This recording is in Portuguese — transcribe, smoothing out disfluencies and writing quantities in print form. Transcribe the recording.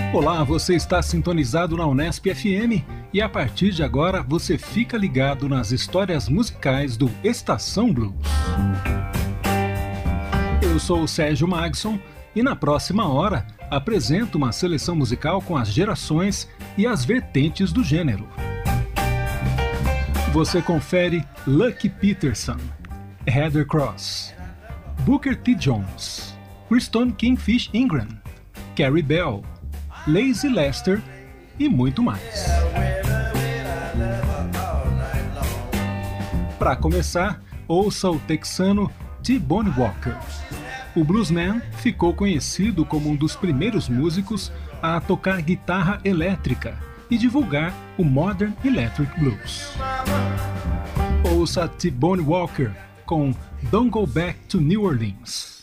Olá, você está sintonizado na Unesp FM e a partir de agora você fica ligado nas histórias musicais do Estação Blues. Eu sou o Sérgio Magson e na próxima hora apresento uma seleção musical com as gerações e as vertentes do gênero. Você confere Lucky Peterson, Heather Cross, Booker T. Jones, Kristen Kingfish Ingram, Carrie Bell, Lazy Lester e muito mais. Para começar, ouça o texano T-Bone Walker. O bluesman ficou conhecido como um dos primeiros músicos a tocar guitarra elétrica e divulgar o Modern Electric Blues. Ouça T-Bone Walker com Don't Go Back to New Orleans.